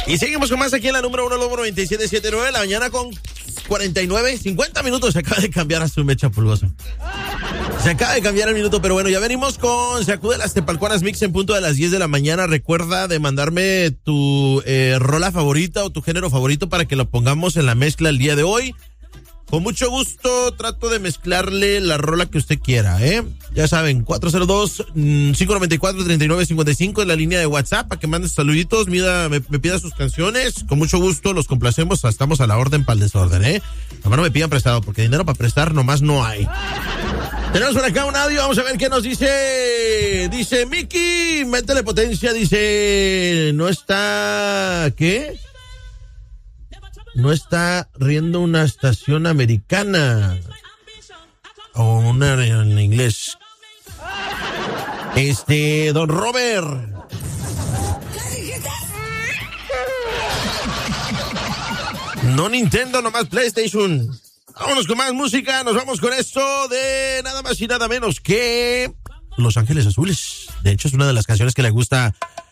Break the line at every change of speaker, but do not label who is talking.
Y seguimos con más aquí en la número 1, Lobo 97.7 la mañana con 50 minutos. Se acaba de cambiar a su mecha pulgoso. Se acaba de cambiar el minuto, pero bueno, ya venimos con Sacude las Tepalcuanas Mix en punto de las 10 de la mañana. Recuerda de mandarme tu rola favorita o tu género favorito para que lo pongamos en la mezcla el día de hoy. Con mucho gusto trato de mezclarle la rola que usted quiera, ¿eh? Ya saben, 402-594-3955 es la línea de WhatsApp para que mandes saluditos, me pida sus canciones. Con mucho gusto los complacemos, estamos a la orden para el desorden, ¿eh? Nomás no me pidan prestado, porque dinero para prestar nomás no hay. Tenemos por acá un audio, vamos a ver qué nos dice. Dice, Miki, métele potencia, dice, no está... ¿Qué? No está riendo una estación americana o una en inglés. Don Robert. No Nintendo, nomás PlayStation. Vámonos con más música, nos vamos con esto de nada más y nada menos que Los Ángeles Azules. De hecho, es una de las canciones que le gusta